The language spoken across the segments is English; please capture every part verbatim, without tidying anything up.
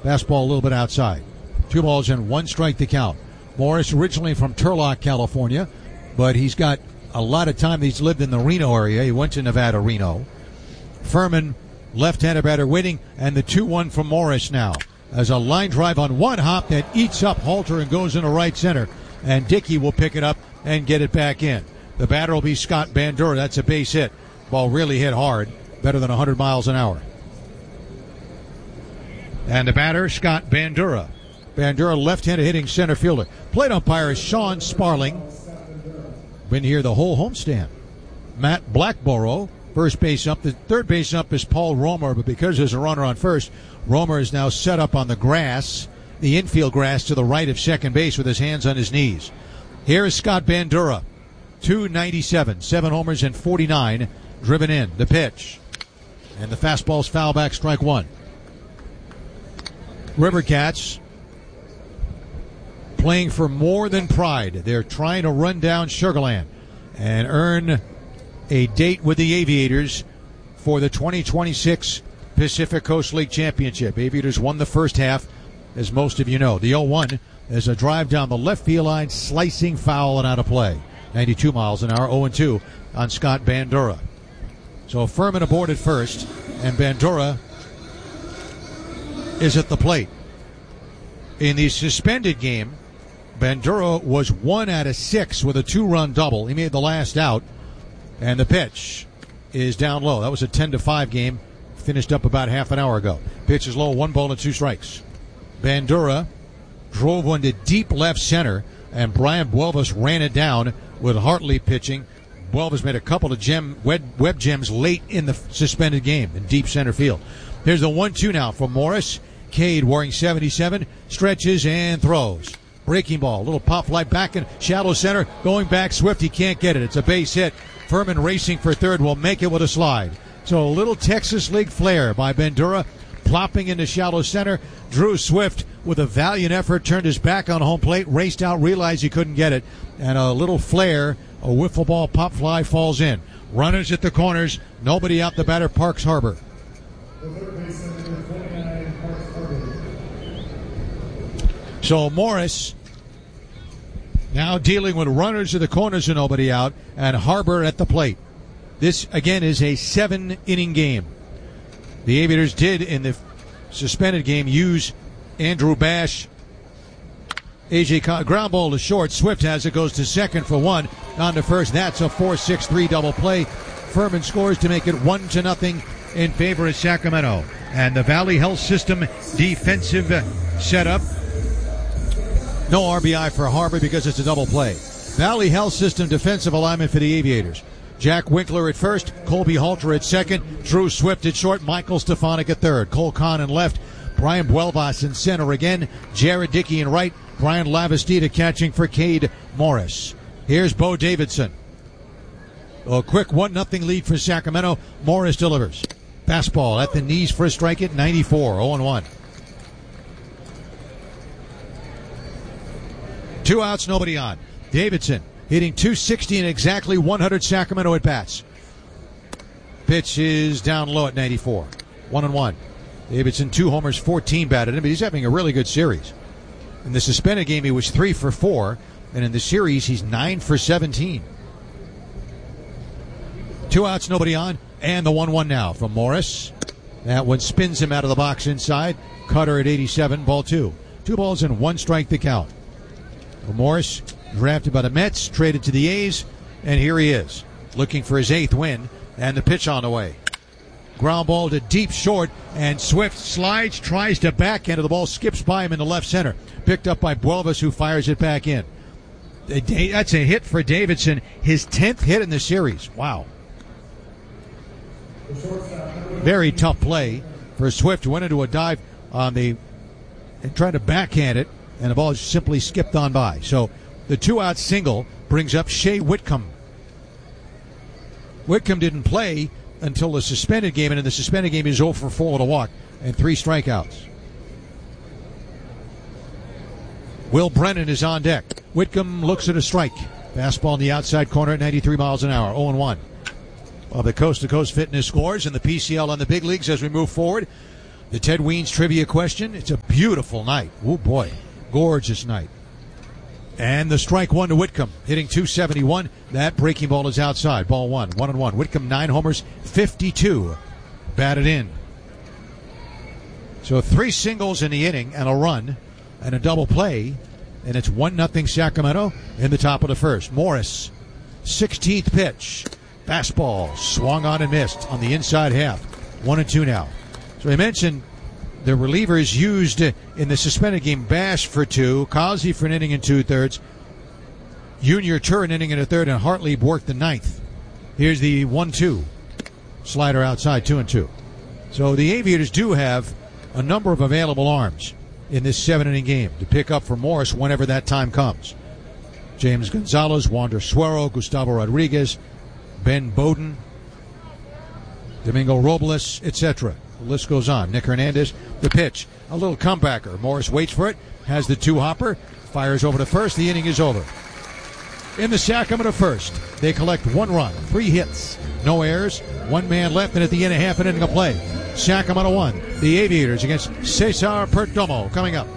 Fastball a little bit outside. Two balls and one strike to count. Morris originally from Turlock, California, but he's got a lot of time. He's lived in the Reno area. He went to Nevada, Reno. Furman, left-handed batter waiting, and the two one from Morris now. As a line drive on one hop that eats up Halter and goes into right center. And Dickey will pick it up and get it back in. The batter will be Scott Bandura. That's a base hit. Ball really hit hard, better than one hundred miles an hour. And the batter, Scott Bandura. Bandura, left-handed hitting center fielder. Plate umpire is Sean Sparling. Been here the whole homestand. Matt Blackborough, first base up. The third base up is Paul Romer, but because there's a runner on first, Romer is now set up on the grass, the infield grass to the right of second base with his hands on his knees. Here is Scott Bandura, two ninety-seven, seven homers and forty-nine driven in. The pitch. And the fastball's foul back, strike one. River Cats playing for more than pride. They're trying to run down Sugar Land and earn a date with the Aviators for the twenty twenty-six Pacific Coast League Championship. Aviators won the first half, as most of you know. The oh one is a drive down the left field line, slicing foul and out of play. ninety-two miles an hour, oh and two on Scott Bandura. So Furman aboard at first, and Bandura is at the plate. In the suspended game, Bandura was one out of six with a two-run double. He made the last out, and the pitch is down low. That was a ten to five game, finished up about half an hour ago. Pitch is low, one ball and two strikes. Bandura drove one to deep left center, and Brian Buelvas ran it down with Hartley pitching. Buelvas made a couple of gem, web, web gems late in the suspended game in deep center field. There's the one two now for Morris. Cade wearing seventy-seven, stretches and throws. Breaking ball, little pop fly back in shallow center, going back Swift, he can't get it. It's a base hit. Furman racing for third will make it with a slide. So a little Texas League flair by Bandura, plopping into shallow center. Drew Swift, with a valiant effort, turned his back on home plate, raced out, realized he couldn't get it, and a little flare, a wiffle ball pop fly falls in. Runners at the corners, nobody out. The batter, Parks Harbor. So Morris now dealing with runners at the corners and nobody out, and Harbor at the plate. This, again, is a seven-inning game. The Aviators did, in the suspended game, use Andrew Bash. A J Con- ground ball to short. Swift has it, goes to second for one. On to first. That's a four six three double play. Furman scores to make it one to nothing in favor of Sacramento. And the Valley Health System defensive setup. No R B I for Harbor because it's a double play. Valley Health System defensive alignment for the Aviators. Jack Winkler at first, Colby Halter at second, Drew Swift at short, Michael Stefanik at third, Cole Kahn in left, Brian Buelvas in center again, Jared Dickey in right, Brian Lavastida catching for Cade Morris. Here's Bo Davidson. A quick one nothing lead for Sacramento. Morris delivers. Fastball at the knees for a strike at ninety-four, oh and one. Two outs, nobody on. Davidson hitting two sixty in exactly one hundred Sacramento at-bats. Pitch is down low at ninety-four. One and one. Davidson, two homers, fourteen batted in, but he's having a really good series. In the suspended game, he was three for four, and in the series, he's nine for seventeen. Two outs, nobody on, and the one one now from Morris. That one spins him out of the box inside. Cutter at eighty-seven, ball two. Two balls and one strike to count. Morris, drafted by the Mets, traded to the A's, and here he is, looking for his eighth win, and the pitch on the way. Ground ball to deep short, and Swift slides, tries to backhand the ball, skips by him in the left center. Picked up by Buelvas, who fires it back in. That's a hit for Davidson, his tenth hit in the series. Wow. Very tough play for Swift, who went into a dive on the, and tried to backhand it, and the ball simply skipped on by. So the two-out single brings up Shea Whitcomb. Whitcomb didn't play until the suspended game, and in the suspended game he's oh for four with a walk and three strikeouts. Will Brennan is on deck. Whitcomb looks at a strike. Fastball in the outside corner at ninety-three miles an hour, oh and one. Well, the Coast to Coast Fitness scores and the P C L on the big leagues as we move forward. The Ted Weens trivia question. It's a beautiful night. Oh, boy. Gorgeous night. And the strike one to Whitcomb, hitting two seventy-one. That breaking ball is outside. Ball one, one and one. Whitcomb, nine homers, fifty-two. Batted in. So three singles in the inning and a run and a double play. And it's one nothing Sacramento in the top of the first. Morris, sixteenth pitch. Fastball, swung on and missed on the inside half. One and two now. So I mentioned the relievers used in the suspended game. Bash for two, Causey for an inning and two-thirds, Junior Tur an inning and a third, and Hartlieb worked the ninth. Here's the one two. Slider outside, two and two. So the Aviators do have a number of available arms in this seven-inning game to pick up for Morris whenever that time comes. James Gonzalez, Wander Suero, Gustavo Rodriguez, Ben Bowden, Domingo Robles, et cetera. The list goes on. Nick Hernandez, the pitch. A little comebacker. Morris waits for it, has the two-hopper, fires over to first. The inning is over. In the Sacramento first, they collect one run, three hits, no errors, one man left, and at the end, a half an inning of play. Sacramento won. The Aviators against Cesar Perdomo coming up.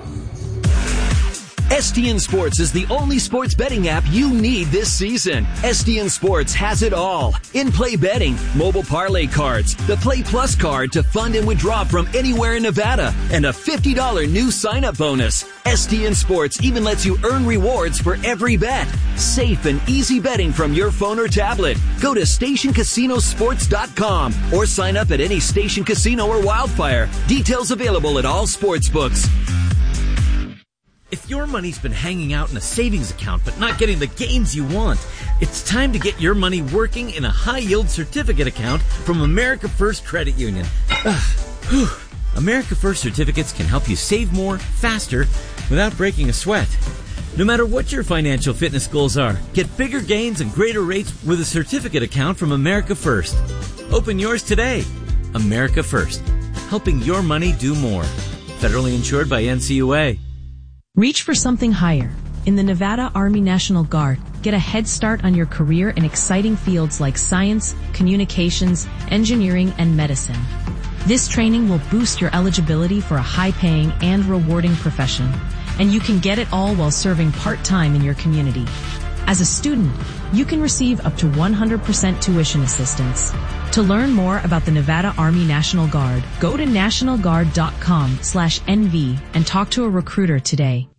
S D N Sports is the only sports betting app you need this season. S D N Sports has it all. In-play betting, mobile parlay cards, the Play Plus card to fund and withdraw from anywhere in Nevada, and a fifty dollars new sign-up bonus. S D N Sports even lets you earn rewards for every bet. Safe and easy betting from your phone or tablet. Go to station casino sports dot com or sign up at any Station Casino or Wildfire. Details available at all sports books. If your money's been hanging out in a savings account but not getting the gains you want, it's time to get your money working in a high-yield certificate account from America First Credit Union. America First certificates can help you save more, faster, without breaking a sweat. No matter what your financial fitness goals are, get bigger gains and greater rates with a certificate account from America First. Open yours today. America First, helping your money do more. Federally insured by N C U A. Reach for something higher. In the Nevada Army National Guard, get a head start on your career in exciting fields like science, communications, engineering, and medicine. This training will boost your eligibility for a high-paying and rewarding profession, and you can get it all while serving part-time in your community. As a student, you can receive up to one hundred percent tuition assistance. To learn more about the Nevada Army National Guard, go to national guard dot com slash N V and talk to a recruiter today.